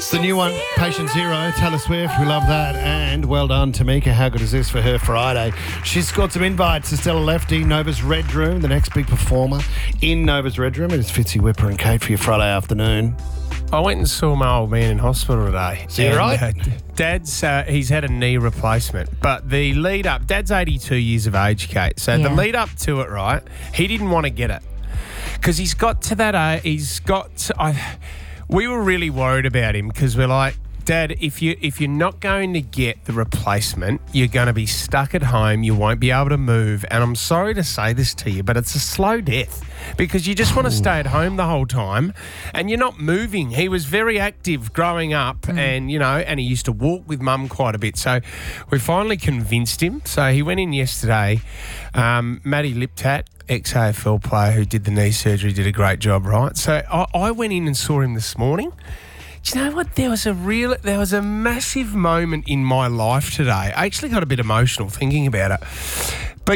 The new one, Patient Zero, Taylor Swift. We love that. And well done, Tamika. How good is this for her Friday? She's got some invites to Stella Lefty, Nova's Red Room, the next big performer in Nova's Red Room. It is Fitzy, Whipper and Kate for your Friday afternoon. I went and saw my old man in hospital today. So you're right? Dad's, he's had a knee replacement. But the lead up, Dad's 82 years of age, Kate. So the lead up to it, right, he didn't want to get it. Because he's got to that we were really worried about him because we're like, Dad, if you're not going to get the replacement, you're going to be stuck at home. You won't be able to move. And I'm sorry to say this to you, but it's a slow death because you just want to stay at home the whole time and you're not moving. He was very active growing up and he used to walk with Mum quite a bit. So we finally convinced him. So he went in yesterday. Matty Liptat, ex-AFL player who did the knee surgery, did a great job, right? So I went in and saw him this morning. Do you know what? There was a massive moment in my life today. I actually got a bit emotional thinking about it. But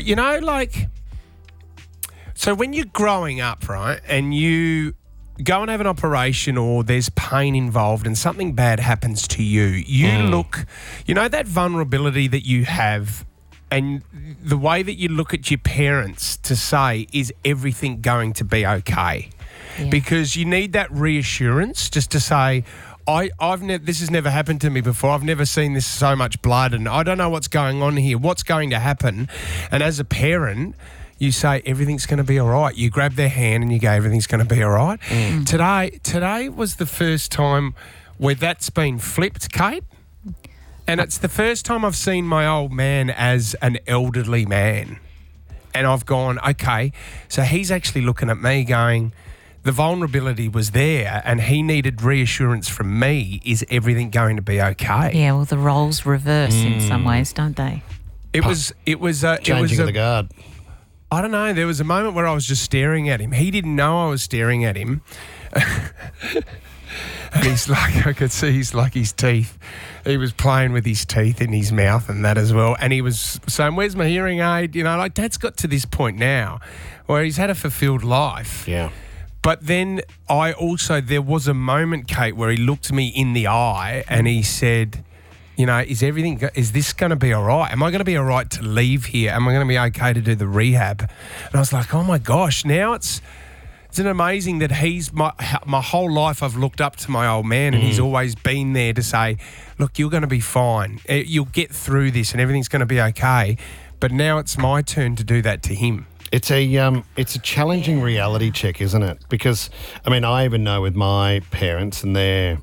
so when you're growing up, right, and you go and have an operation or there's pain involved and something bad happens to you, you look, that vulnerability that you have and the way that you look at your parents to say, is everything going to be okay? Yeah. Because you need that reassurance just to say, this has never happened to me before. I've never seen this so much blood and I don't know what's going on here. What's going to happen? And as a parent, you say, everything's going to be all right. You grab their hand and you go, everything's going to be all right. Today was the first time where that's been flipped, Kate. And it's the first time I've seen my old man as an elderly man. And I've gone, okay, so he's actually looking at me going, the vulnerability was there and he needed reassurance from me. Is everything going to be okay? Yeah, well, the roles reverse in some ways, don't they? Changing of the guard. I don't know. There was a moment where I was just staring at him. He didn't know I was staring at him. And he's like, I could see his teeth. He was playing with his teeth in his mouth and that as well. And he was saying, where's my hearing aid? Dad's got to this point now where he's had a fulfilled life. Yeah. But then there was a moment, Kate, where he looked me in the eye and he said, is this going to be all right? Am I going to be all right to leave here? Am I going to be okay to do the rehab? And I was like, oh my gosh, now it's amazing that he's my whole life I've looked up to my old man and he's always been there to say, look, you're going to be fine. You'll get through this and everything's going to be okay. But now it's my turn to do that to him. It's a challenging reality check, isn't it? Because, I even know with my parents and they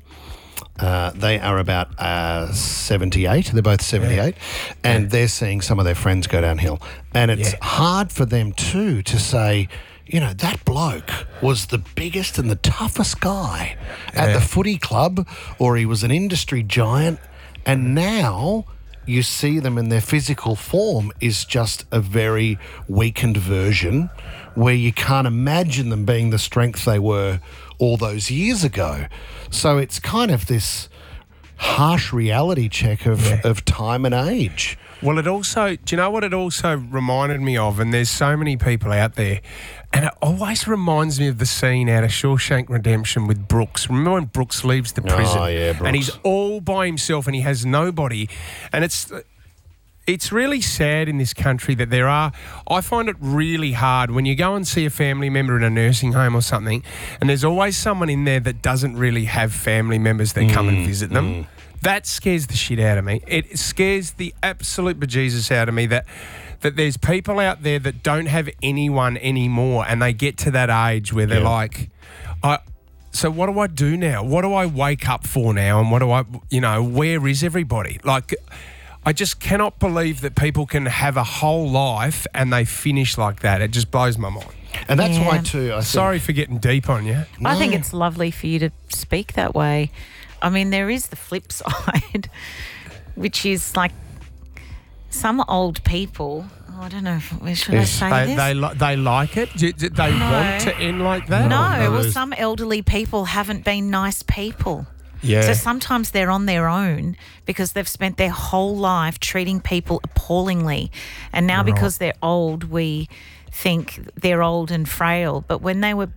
are about 78. They're both 78. And they're seeing some of their friends go downhill. And it's hard for them too to say, that bloke was the biggest and the toughest guy at the footy club, or he was an industry giant, and now you see them in their physical form is just a very weakened version where you can't imagine them being the strength they were all those years ago. So it's kind of this harsh reality check of time and age. Well, do you know what it also reminded me of? And there's so many people out there, and it always reminds me of the scene out of Shawshank Redemption with Brooks. Remember when Brooks leaves the prison? Oh, yeah, Brooks. And he's all by himself and he has nobody. And it's really sad in this country that I find it really hard when you go and see a family member in a nursing home or something, and there's always someone in there that doesn't really have family members that come and visit them. That scares the shit out of me. It scares the absolute bejesus out of me that there's people out there that don't have anyone anymore and they get to that age where they're like, so what do I do now? What do I wake up for now? And what do I, where is everybody? Like, I just cannot believe that people can have a whole life and they finish like that. It just blows my mind. And that's why too, Sorry for getting deep on you. No. I think it's lovely for you to speak that way. There is the flip side, which is like some old people, I don't know, should I say this? They like it? Do they want to end like that? No, well, some elderly people haven't been nice people. Yeah. So sometimes they're on their own because they've spent their whole life treating people appallingly. And now because they're old, we think they're old and frail. But when they were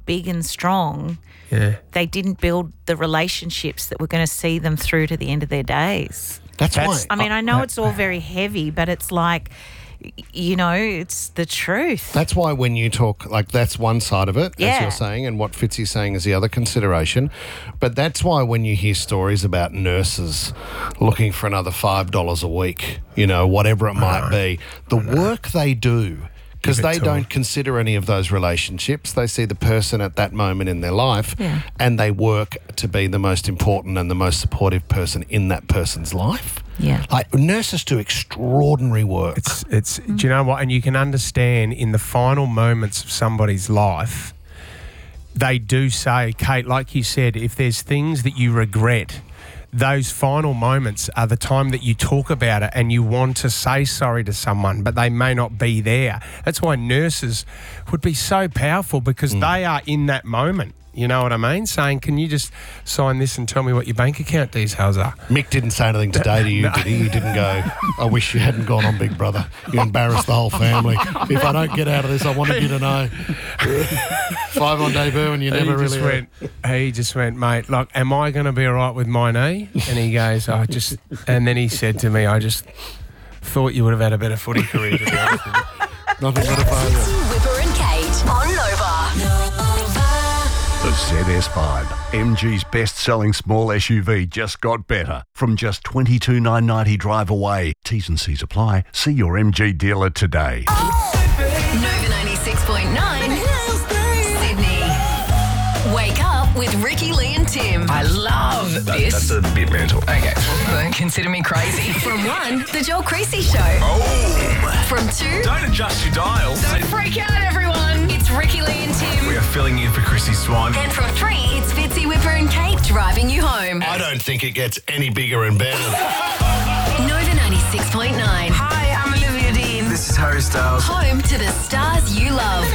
big and strong, they didn't build the relationships that were going to see them through to the end of their days. That's why. I mean, I know it's all very heavy, but it's like, you know, it's the truth. That's why when you talk, like, that's one side of it, as you're saying, and what Fitzy's saying is the other consideration. But that's why when you hear stories about nurses looking for another $5 a week, you know, whatever it might be, the work they do, because they don't consider any of those relationships. They see the person at that moment in their life, and they work to be the most important and the most supportive person in that person's life. Yeah. Like, nurses do extraordinary work. It's do you know what? And you can understand in the final moments of somebody's life, they do say, Kate, like you said, if there's things that you regret, those final moments are the time that you talk about it and you want to say sorry to someone, but they may not be there. That's why nurses would be so powerful, because they are in that moment. You know what I mean? Saying, can you just sign this and tell me what your bank account details are? Mick didn't say anything today to you, did he? He didn't go, I wish you hadn't gone on Big Brother. You embarrassed the whole family. If I don't get out of this, I wanted you to know. 5 on debut and you never really... He just went, mate, look, am I going to be all right with my knee? And he goes, and then he said to me, I just thought you would have had a better footy career, to be honest with you. Nothing but a failure. Whipper and Kate on Nova. The ZS5, MG's best-selling small SUV, just got better. From just $22,990 drive away. T's and C's apply. See your MG dealer today. Nova 96.9 Sydney. Wake up with Ricky, Lee and Tim. I love this. That's a bit mental. Okay, don't consider me crazy. From 1, The Joel Creasy Show. Oh! From 2, Don't adjust your dials. Don't freak out, everyone. it's Ricky, Lee and Tim. We are filling in for Chrissy Swan. And from 3, it's Fitzy, Whipper and Kate driving you home. I don't think it gets any bigger and better. Nova 96.9. Hi, I'm Olivia Dean. This is Harry Styles. Home to the stars you love.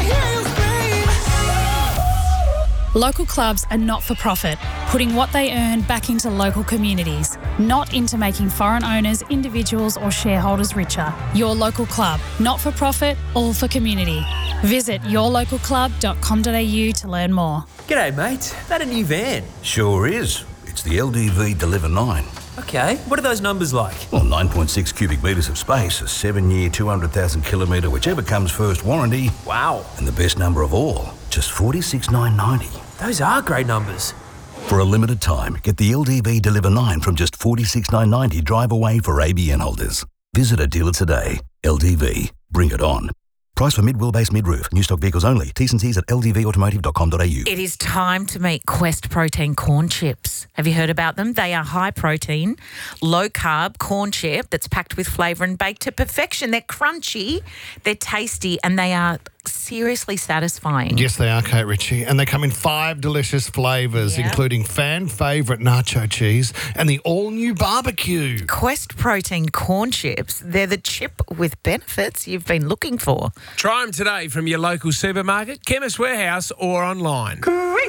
Local clubs are not-for-profit, putting what they earn back into local communities, not into making foreign owners, individuals or shareholders richer. Your local club, not-for-profit, all for community. Visit yourlocalclub.com.au to learn more. G'day, mate. That a new van? Sure is. It's the LDV Deliver 9. Okay, what are those numbers like? Well, 9.6 cubic metres of space, a 7-year, 200,000 kilometre, whichever comes first warranty. Wow. And the best number of all, just $46,990. Those are great numbers. For a limited time, get the LDV Deliver 9 from just $46,990 drive away for ABN holders. Visit a dealer today. LDV. Bring it on. Price for mid-wheelbase mid-roof. New stock vehicles only. T's and C's at ldvautomotive.com.au. It is time to meet Quest Protein corn chips. Have you heard about them? They are high protein, low carb corn chip that's packed with flavour and baked to perfection. They're crunchy, they're tasty, and they are seriously satisfying. Yes, they are, Kate Ritchie. And they come in 5 delicious flavours, including fan favourite nacho cheese and the all-new barbecue. Quest Protein corn chips, they're the chip with benefits you've been looking for. Try them today from your local supermarket, Chemist Warehouse or online.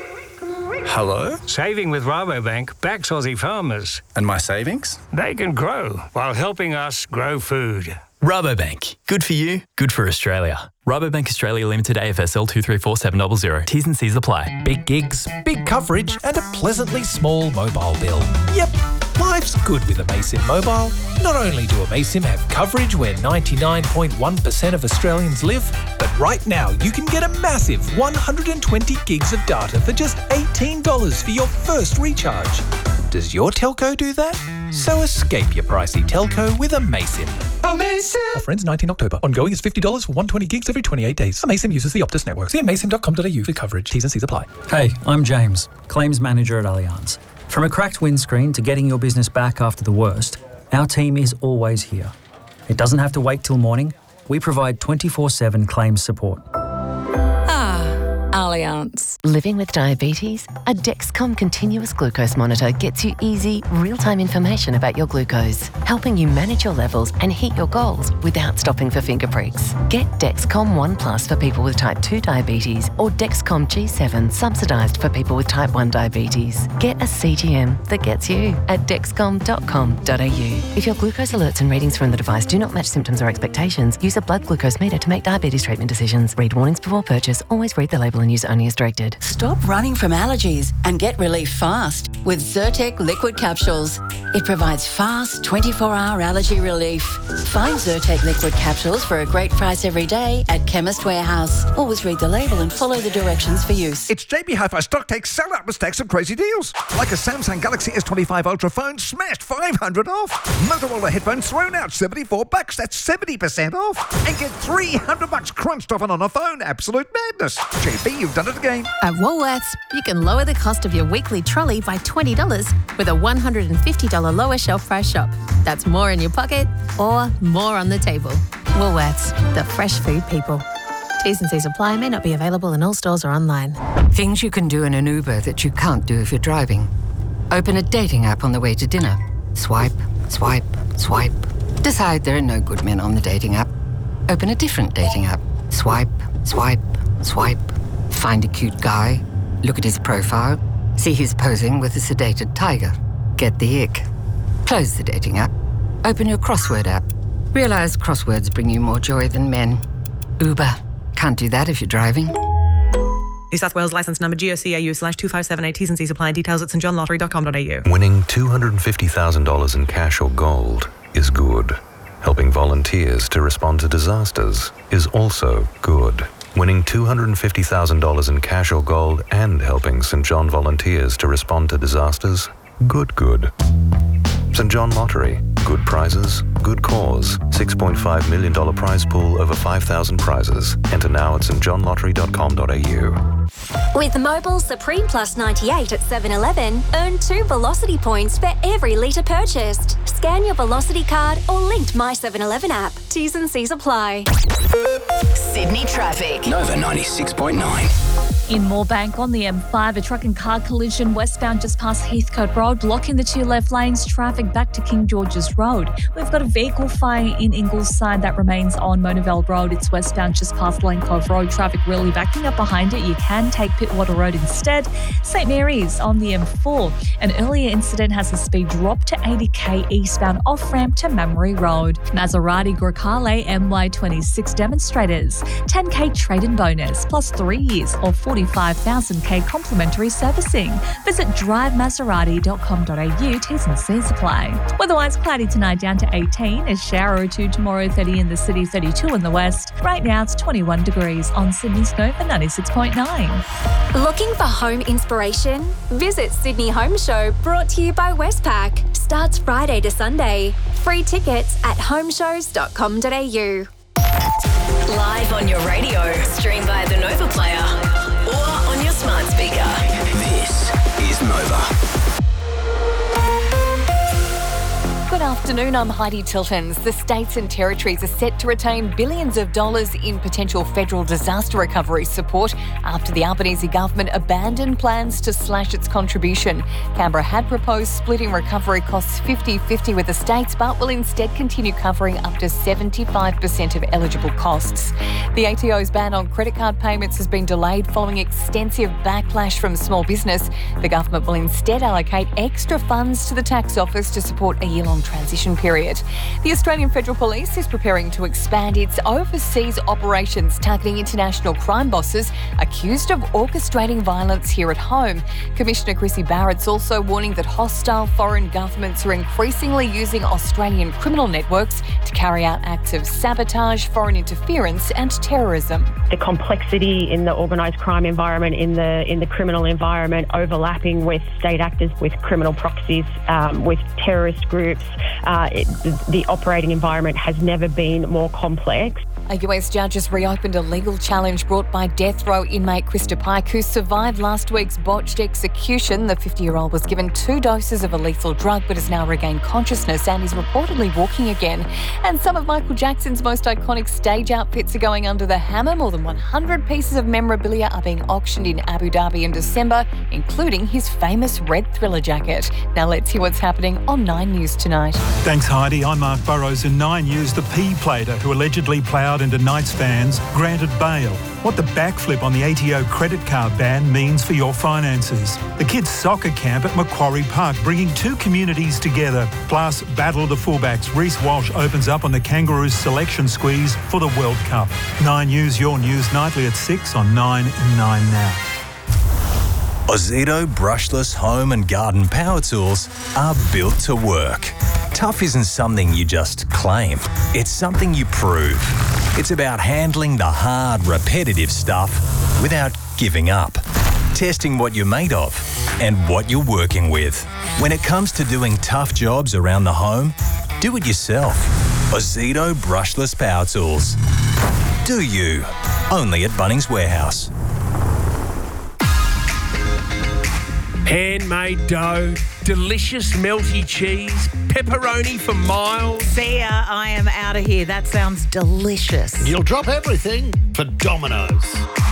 Hello? Saving with Rabobank backs Aussie farmers. And my savings? They can grow while helping us grow food. Rabobank. Good for you, good for Australia. Rabobank Australia Limited AFSL 234700. T's and C's apply. Big gigs, big coverage and a pleasantly small mobile bill. Yep, life's good with Amaysim Mobile. Not only do Amaysim have coverage where 99.1% of Australians live, but right now you can get a massive 120 gigs of data for just $18 for your first recharge. Does your telco do that? So escape your pricey telco with Amaysim. Amaysim! Offer ends 19 October. Ongoing is $50 for 120 gigs every 28 days. Amaysim uses the Optus network. See amaysim.com.au for coverage. T's and C's apply. Hey, I'm James, Claims Manager at Allianz. From a cracked windscreen to getting your business back after the worst, our team is always here. It doesn't have to wait till morning. We provide 24/7 claims support. Allianz. Living with diabetes? A Dexcom continuous glucose monitor gets you easy, real-time information about your glucose, helping you manage your levels and hit your goals without stopping for finger pricks. Get Dexcom One Plus for people with type 2 diabetes or Dexcom G7 subsidised for people with type 1 diabetes. Get a CGM that gets you at dexcom.com.au. If your glucose alerts and readings from the device do not match symptoms or expectations, use a blood glucose meter to make diabetes treatment decisions. Read warnings before purchase. Always read the label and use only as directed. Stop running from allergies and get relief fast with Zyrtec liquid capsules. It provides fast 24-hour allergy relief. Find Zyrtec liquid capsules for a great price every day at Chemist Warehouse. Always read the label and follow the directions for use. It's JB Hi-Fi Stock Takes sell out with stacks of crazy deals. Like a Samsung Galaxy S25 Ultra phone smashed 500 off. Motorola headphones thrown out $74. That's 70% off. And get $300 crunched off on a phone. Absolute madness. JB, you've done it again. At Woolworths, you can lower the cost of your weekly trolley by $20 with a $150 lower shelf price shop. That's more in your pocket or more on the table. Woolworths, the fresh food people. T's and C's apply, may not be available in all stores or online. Things you can do in an Uber that you can't do if you're driving. Open a dating app on the way to dinner. Swipe, swipe, swipe. Decide there are no good men on the dating app. Open a different dating app. Swipe, swipe, swipe. Find a cute guy. Look at his profile. See he's posing with a sedated tiger. Get the ick. Close the dating app. Open your crossword app. Realize crosswords bring you more joy than men. Uber. Can't do that if you're driving. New South Wales licence number GOCAU/2578. T's and C's apply. Details at stjohnlottery.com.au. Winning $250,000 in cash or gold is good. Helping volunteers to respond to disasters is also good. Winning $250,000 in cash or gold and helping St John volunteers to respond to disasters, good. St John Lottery. Good prizes, good cause. $6.5 million prize pool, over 5,000 prizes. Enter now at stjohnlottery.com.au. With Mobil Supreme Plus 98 at 7-Eleven, earn 2 Velocity points for every litre purchased. Scan your Velocity card or linked My 7-Eleven app. T's and C's apply. Sydney traffic. Nova 96.9. In Moorebank on the M5, a truck and car collision westbound just past Heathcote Road, blocking the 2 left lanes, traffic back to King George's Road. We've got a vehicle fire in Ingleside that remains on Monavale Road. It's westbound just past Lane Cove Road, traffic really backing up behind it. You can take Pittwater Road instead. St Mary's on the M4. An earlier incident has the speed dropped to 80k eastbound off-ramp to Memory Road. Maserati Grecale MY26 demonstrators. 10k trade-in bonus plus 3 years or 45,000k complimentary servicing. Visit drivemaserati.com.au. T's and C's apply. Otherwise cloudy tonight down to 18. A shower or 2 tomorrow, 30 in the city, 32 in the west. Right now it's 21 degrees on Sydney's Nova 96.9. Looking for home inspiration? Visit Sydney Home Show, brought to you by Westpac. Starts Friday to Sunday. Free tickets at homeshows.com.au. Live on your radio, stream via the Nova Player or on your smart speaker. This is Nova. Good afternoon, I'm Heidi Tiltons. The states and territories are set to retain billions of dollars in potential federal disaster recovery support after the Albanese government abandoned plans to slash its contribution. Canberra had proposed splitting recovery costs 50-50 with the states, but will instead continue covering up to 75% of eligible costs. The ATO's ban on credit card payments has been delayed following extensive backlash from small business. The government will instead allocate extra funds to the tax office to support a year-long transition period. The Australian Federal Police is preparing to expand its overseas operations targeting international crime bosses accused of orchestrating violence here at home. Commissioner Chrissy Barrett's also warning that hostile foreign governments are increasingly using Australian criminal networks to carry out acts of sabotage, foreign interference and terrorism. The complexity in the organised crime environment, in the criminal environment, overlapping with state actors, with criminal proxies, with terrorist groups. The operating environment has never been more complex. A US judge has reopened a legal challenge brought by death row inmate Krista Pike, who survived last week's botched execution. The 50-year-old was given 2 doses of a lethal drug but has now regained consciousness and is reportedly walking again. And some of Michael Jackson's most iconic stage outfits are going under the hammer. More than 100 pieces of memorabilia are being auctioned in Abu Dhabi in December, including his famous red Thriller jacket. Now let's hear what's happening on 9 News Tonight. Thanks, Heidi. I'm Mark Burrows. In 9 News, the P-plater who allegedly ploughed into Knights fans granted bail. What the backflip on the ATO credit card ban means for your finances. The kids' soccer camp at Macquarie Park, bringing two communities together. Plus, Battle of the Fullbacks. Reece Walsh opens up on the Kangaroos selection squeeze for the World Cup. 9 News, your news nightly at 6 on 9 and 9 Now. Ozito brushless home and garden power tools are built to work. Tough isn't something you just claim. It's something you prove. It's about handling the hard, repetitive stuff without giving up. Testing what you're made of and what you're working with. When it comes to doing tough jobs around the home, do it yourself. Ozito brushless power tools. Do you? Only at Bunnings Warehouse. Handmade dough, delicious melty cheese, pepperoni for miles. See ya, I am out of here. That sounds delicious. You'll drop everything for Domino's.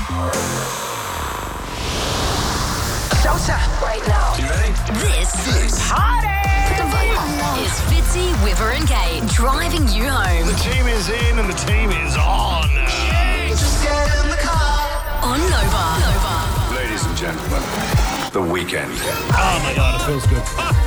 Showtime right now. You ready? This party is Fitzy, Whipper and Kate driving you home. The team is in and the team is on. Just get in the car on Nova. Ladies and gentlemen, the weekend. Oh my God, it feels good.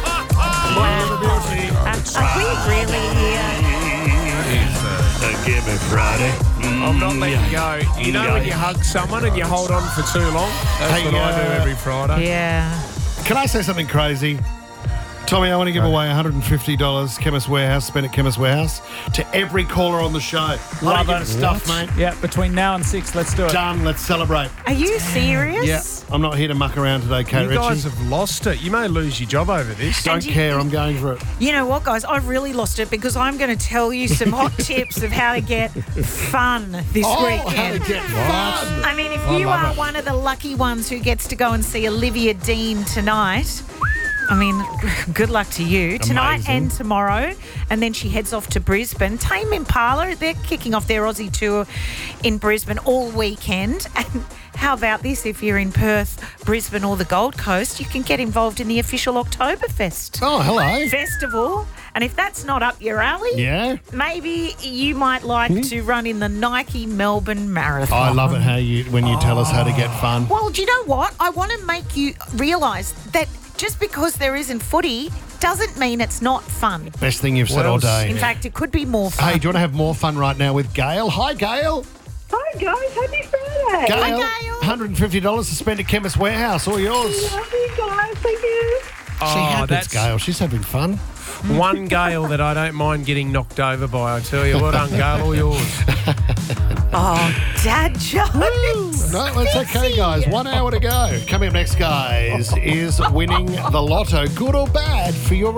Are we really here? Give me Friday. I'm not letting go. You know when you hug someone and you hold on for too long? That's what I do every Friday. Yeah. Can I say something crazy? Tommy, I want to give away $150 Chemist Warehouse, spent at Chemist Warehouse, to every caller on the show. Love it. it. Stuff, mate. Yeah, between now and 6, let's do it. Done. Let's celebrate. Are you serious? Yeah. I'm not here to muck around today, Kate You Ritchie. guys have lost it. You may lose your job over this. Don't care. I'm going for it. You know what, guys? I've really lost it because I'm going to tell you some hot tips of how to get fun this weekend. How to get fun. I mean, if I you love are it. one of the lucky ones who gets to go and see Olivia Dean tonight, I mean, good luck to you. Tonight Amazing. and tomorrow. And then she heads off to Brisbane. Tame Impala, they're kicking off their Aussie tour in Brisbane all weekend. And how about this? If you're in Perth, Brisbane or the Gold Coast, you can get involved in the official Oktoberfest. Oh, hello. Festival. And if that's not up your alley, Yeah. maybe you might like to run in the Nike Melbourne Marathon. I love it when you tell us how to get fun. Well, do you know what? I want to make you realise that just because there isn't footy doesn't mean it's not fun. Best thing you've said all day. In fact, it could be more fun. Hey, do you want to have more fun right now with Gail? Hi, Gail. Hi, guys. Happy Friday. Gail, $150 to spend at Chemist Warehouse. All yours. Love you guys. Thank you. She happens, Gail. She's having fun. One Gale that I don't mind getting knocked over by, I tell you. Well done, Gale, all yours. Oh, Dad jokes. No, it's okay, guys. 1 hour to go. Coming up next, guys, is winning the lotto. Good or bad for your